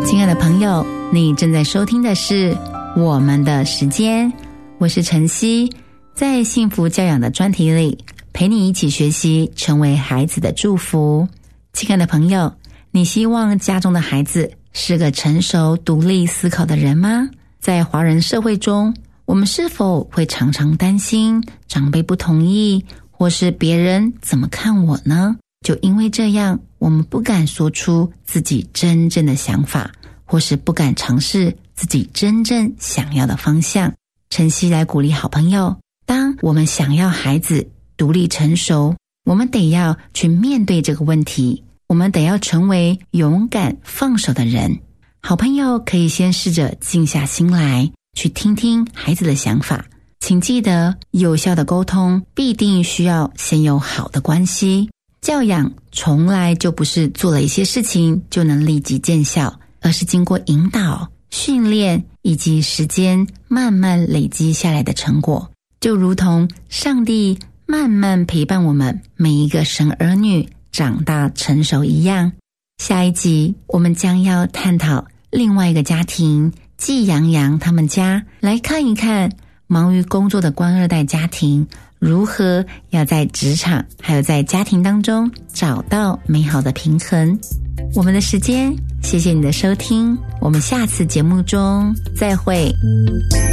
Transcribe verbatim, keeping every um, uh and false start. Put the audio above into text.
亲爱的朋友，你正在收听的是我们的时间，我是晨曦，在幸福教养的专题里陪你一起学习成为孩子的祝福。亲爱的朋友，你希望家中的孩子是个成熟独立思考的人吗？在华人社会中，我们是否会常常担心长辈不同意，或是别人怎么看我呢？就因为这样，我们不敢说出自己真正的想法，或是不敢尝试自己真正想要的方向。晨曦来鼓励好朋友，当我们想要孩子独立成熟，我们得要去面对这个问题，我们得要成为勇敢放手的人。好朋友可以先试着静下心来，去听听孩子的想法。请记得，有效的沟通必定需要先有好的关系。教养从来就不是做了一些事情就能立即见效，而是经过引导、训练以及时间慢慢累积下来的成果。就如同上帝慢慢陪伴我们每一个神儿女长大成熟一样。下一集我们将要探讨另外一个家庭季洋洋他们家，来看一看忙于工作的官二代家庭如何要在职场还有在家庭当中找到美好的平衡。我们的时间，谢谢你的收听，我们下次节目中再会。